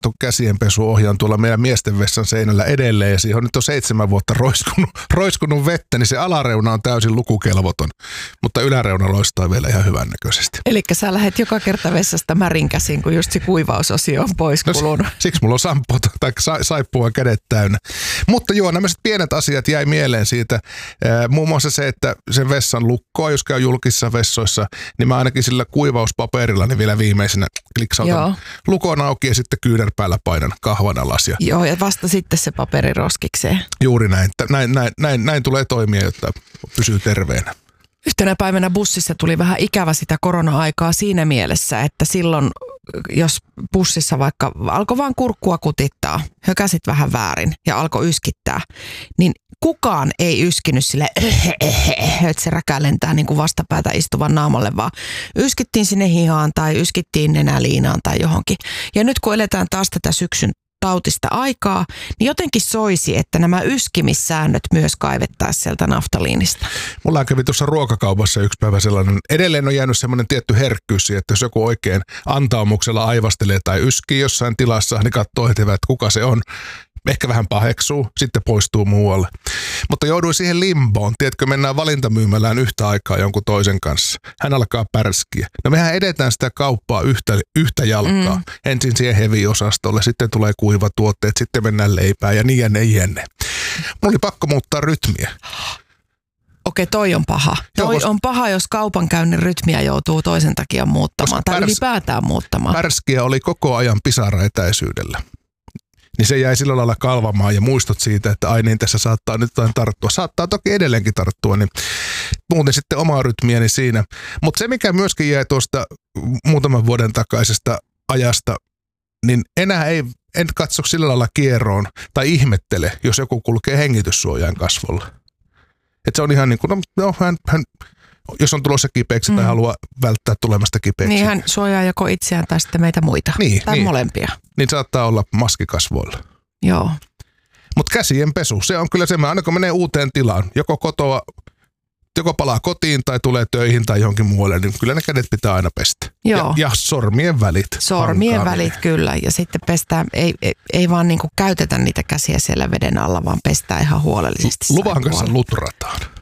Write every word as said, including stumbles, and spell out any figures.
käsienpesuohjaan tuolla meidän miesten vessan seinällä edelleen ja siihen on nyt on seitsemän vuotta roiskunut, roiskunut vettä, niin se alareuna on täysin lukukelvoton, mutta yläreuna loistaa vielä ihan hyvännäköisesti. Eli sä lähdet joka kerta vessasta märin käsin, kun just se kuivausosio on pois kulunut. No, siksi mulla on sampua tai saippua kädet täynnä. Mutta joo, nämä pienet asiat jäi mieleen siitä. Muun muassa se, että sen vessan lukkoa, jos käy julkisissa vessoissa, niin mä ainakin sillä kuivauspaperilla niin vielä viimeisenä kliksautan joo. lukon auki ja sitten kyynärpäällä painan kahvan alas. Ja joo, ja vasta sitten se paperi roskikseen. Juuri näin. Näin, näin, näin, näin tulee toimia, jotta pysyy terveenä. Yhtenä päivänä bussissa tuli vähän ikävä sitä korona-aikaa siinä mielessä, että silloin, jos bussissa vaikka alkoi vaan kurkkua kutittaa, hökäsit vähän väärin ja alkoi yskittää, niin kukaan ei yskinyt sille, että se räkä lentää niin kuin vastapäätä istuvan naamalle, vaan yskittiin sinne hihaan tai yskittiin nenäliinaan tai johonkin. Ja nyt kun eletään taas tätä syksyn tautista aikaa, niin jotenkin soisi, että nämä yskimissäännöt myös kaivettaisiin sieltä naftaliinista. Mulla kävi tuossa ruokakaupassa yksi päivä sellainen, edelleen on jäänyt semmoinen tietty herkkyys, että jos joku oikein antaumuksella aivastelee tai yskii jossain tilassa, niin katsoo heti, että kuka se on. Ehkä vähän paheksuu, sitten poistuu muualle. Mutta jouduin siihen limboon. Tiedätkö, mennään valintamyymälään yhtä aikaa jonkun toisen kanssa. Hän alkaa pärskiä. No mehän edetään sitä kauppaa yhtä, yhtä jalkaa. Mm. Ensin siihen heavy-osastolle, sitten tulee kuivatuotteet, sitten mennään leipään ja niin ja ne jenne. Mulla oli pakko muuttaa rytmiä. Okei, toi on paha. Toi Joo, on paha, jos kaupankäynnin rytmiä joutuu toisen takia muuttamaan tai pärs- ylipäätään muuttamaan. Pärskiä oli koko ajan pisara etäisyydellä. Niin se jäi sillä lailla kalvamaan ja muistot siitä, että ai niin, tässä saattaa nyt jotain tarttua. Saattaa toki edelleenkin tarttua, niin muuten sitten omaa rytmiäni siinä. Mutta se, mikä myöskin jäi tuosta muutaman vuoden takaisesta ajasta, niin enää ei, en katso sillä lailla kierroon tai ihmettele, jos joku kulkee hengityssuojaan kasvolla. Että se on ihan niin kuin, no, no hän, hän, jos on tulossa kipeäksi mm. tai haluaa välttää tulemasta kipeäksi. Niin hän suojaa joko itseään tai sitten meitä muita. Niin, tai niin. molempia. Niin saattaa olla maskikasvoilla. Joo. Mutta käsien pesu, se on kyllä se, aina kun menee uuteen tilaan, joko kotoa, joko palaa kotiin tai tulee töihin tai johonkin muualle, niin kyllä ne kädet pitää aina pestä. Joo. Ja, ja sormien välit. Sormien hankaan. välit kyllä. Ja sitten pestään, ei, ei, ei vaan niinku käytetä niitä käsiä siellä veden alla, vaan pestään ihan huolellisesti. Luvan kanssa lutrataan.